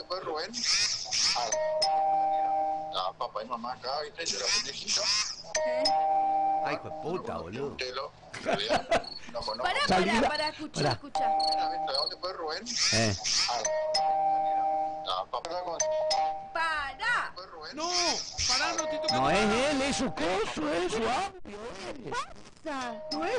¿dónde fue Rubén? Papá y mamá acá, ¿viste? Yo era pendejito. Ay, hijo de puta, boludo. No conozco. Pará, escuchá. ¿Dónde fue Rubén? Papá con... ¡Pará! ¿Fue Rubén? No, pará, no te toca. No es él, es su coso, es su audio. ¿Qué pasa? No es